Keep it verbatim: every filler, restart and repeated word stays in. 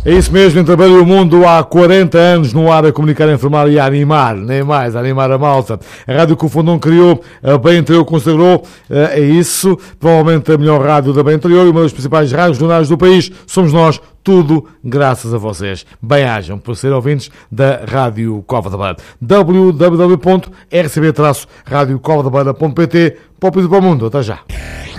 É isso mesmo, em Trabalho o Mundo há quarenta anos no ar a comunicar, a informar e a animar, nem mais, a animar a malta. A rádio que o Fundão criou, a Bem Interior consagrou, é isso, provavelmente a melhor rádio da Bem Interior e uma das principais rádios regionais do país. Somos nós, tudo graças a vocês. Bem-ajam por ser ouvintes da Rádio Cova da Beira. w w w ponto r c b rádio cova da beira ponto p t para o Mundo. Até já.